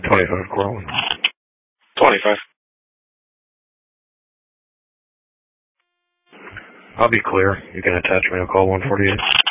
25 Corwin. 25. I'll be clear. You can attach me to call 148.